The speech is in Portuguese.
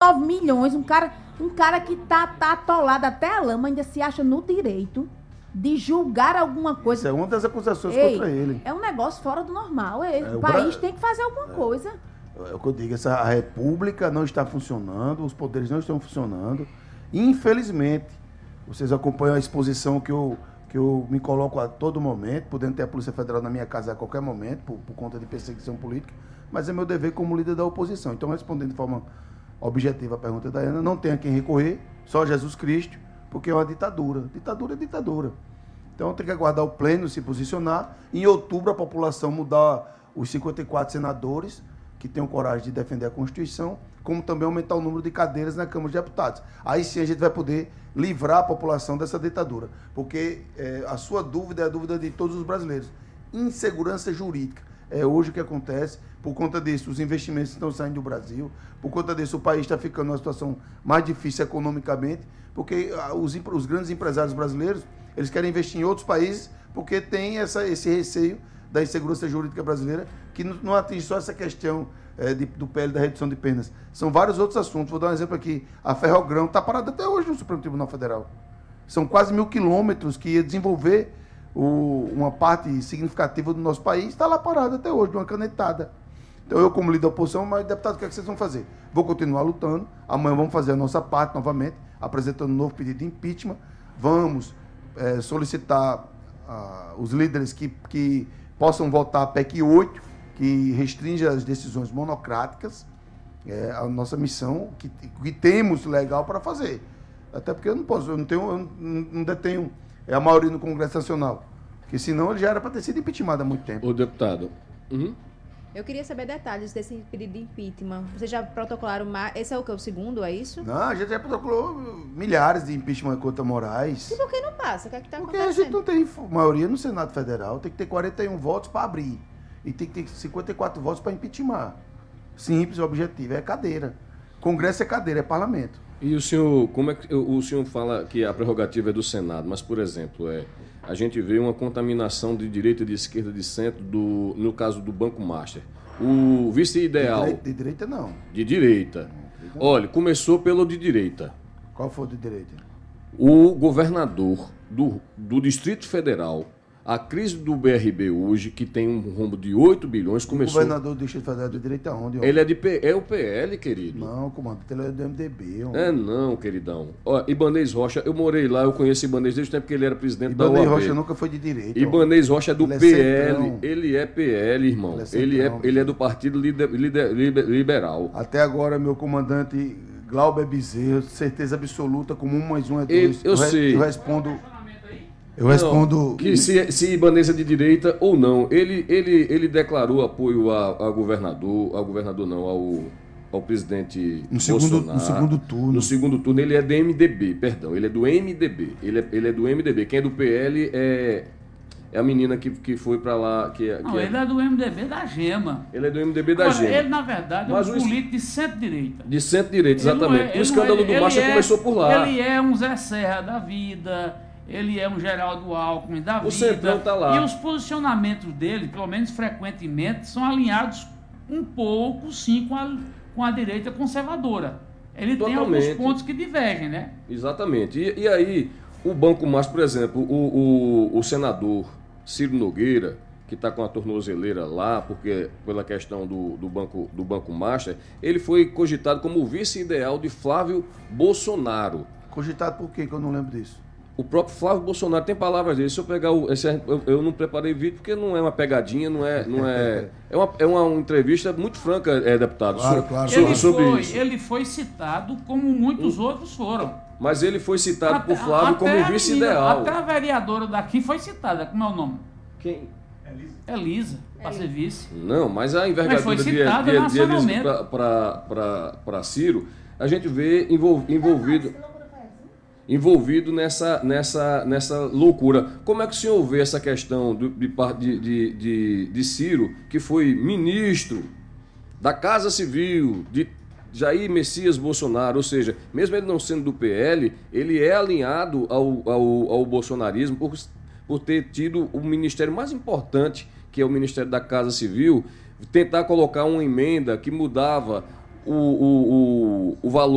9 milhões, um cara que tá atolado até a lama, ainda se acha no direito de julgar alguma coisa. Isso é uma das acusações contra ele. É um negócio fora do normal. O país tem que fazer alguma coisa. É o que eu digo, a república não está funcionando, os poderes não estão funcionando. Infelizmente, vocês acompanham a exposição que eu me coloco a todo momento, podendo ter a Polícia Federal na minha casa a qualquer momento, por conta de perseguição política, mas é meu dever como líder da oposição. Então, respondendo de forma objetiva a pergunta da Ana, não tem a quem recorrer, só Jesus Cristo, porque é uma ditadura. Ditadura é ditadura. Então, tem que aguardar o pleno se posicionar. Em outubro, a população mudar os 54 senadores que tenham coragem de defender a Constituição, como também aumentar o número de cadeiras na Câmara de Deputados. Aí sim a gente vai poder livrar a população dessa ditadura, porque a sua dúvida é a dúvida de todos os brasileiros. Insegurança jurídica é hoje o que acontece. Por conta disso, os investimentos estão saindo do Brasil, por conta disso o país está ficando numa situação mais difícil economicamente, porque os grandes empresários brasileiros, eles querem investir em outros países, porque tem esse receio da insegurança jurídica brasileira, que não atinge só essa questão do PL da redução de penas. São vários outros assuntos. Vou dar um exemplo aqui. A Ferrogrão está parada até hoje no Supremo Tribunal Federal. São quase 1.000 quilômetros que ia desenvolver uma parte significativa do nosso país, está lá parada até hoje, de uma canetada. Então eu, como líder da oposição, mas deputado, o que é que vocês vão fazer? Vou continuar lutando. Amanhã vamos fazer a nossa parte novamente, apresentando um novo pedido de impeachment. Vamos solicitar os líderes que possam votar a PEC 8, que restringe as decisões monocráticas. É a nossa missão, que temos legal para fazer. Até porque eu não detenho a maioria no Congresso Nacional. Porque senão ele já era para ter sido impeachmentado há muito tempo. O deputado. Eu queria saber detalhes desse pedido de impeachment. Vocês já protocolaram mais? Esse é o segundo, é isso? Não, a gente já protocolou milhares de impeachment contra Moraes. E por que não passa? O que é que está acontecendo? Porque a gente não tem maioria no Senado Federal. Tem que ter 41 votos para abrir. E tem que ter 54 votos para impeachment. Simples, objetivo. É cadeira. Congresso é cadeira, é parlamento. E o senhor, como é que o senhor fala que a prerrogativa é do Senado, mas, por exemplo, a gente vê uma contaminação de direita, de esquerda, de centro, no caso do Banco Master. O vice-ideal... De direita, não. De direita. Olha, começou pelo de direita. Qual foi o de direita? O governador do Distrito Federal, a crise do BRB hoje, que tem um rombo de 8 bilhões, começou... O governador do Distrito Federal de direita onde? Ele é o PL, querido. Não, comando, ele é do MDB. Não, queridão. Ó, Ibanez Rocha, eu morei lá, eu conheço Ibanez desde o tempo que ele era presidente da OAB. Ibanez Rocha nunca foi de direita. Ibanez Rocha é do ele PL, ele é PL, irmão. Ele é do Partido Liberal. Até agora, meu comandante Glauber Bezerra, certeza absoluta, como 1 mais 1 é 2. Eu sei. Eu respondo... Que se Ibanez é de direita ou não, ele declarou apoio ao governador não, ao presidente Bolsonaro. No segundo turno. No segundo turno ele é do MDB, perdão, ele é do MDB. Ele é do MDB. Quem é do PL é a menina que foi pra lá. Ele é do MDB da Gema. Ele é do MDB da Gema. Ele, na verdade, é um político de centro-direita. De centro-direita, exatamente. O escândalo do Macha começou por lá. Ele é um Zé Serra da vida. Ele é um Geraldo Alckmin da vida. O Centrão tá lá. E os posicionamentos dele, pelo menos frequentemente, são alinhados um pouco, sim, com a direita conservadora. Ele tem alguns pontos que divergem, né? Exatamente. E aí, o Banco Master, por exemplo, o senador Ciro Nogueira, que está com a tornozeleira lá, porque pela questão do Banco Master, ele foi cogitado como o vice-ideal de Flávio Bolsonaro. Cogitado por quê que eu não lembro disso? O próprio Flávio Bolsonaro tem palavras dele. Se eu pegar eu não preparei vídeo porque não é uma pegadinha, é uma entrevista muito franca, deputado. Claro. Sobre isso. Ele foi citado como muitos outros foram. Mas ele foi citado por Flávio como vice-ideal. Até a vereadora daqui foi citada. Como é o nome? Quem? Elisa, para ser vice. Não, mas a envergadura de Elisa para Ciro, a gente vê envolvido nessa loucura. Como é que o senhor vê essa questão de Ciro, que foi ministro da Casa Civil, de Jair Messias Bolsonaro, ou seja, mesmo ele não sendo do PL, ele é alinhado ao bolsonarismo por ter tido o ministério mais importante, que é o Ministério da Casa Civil, tentar colocar uma emenda que mudava o valor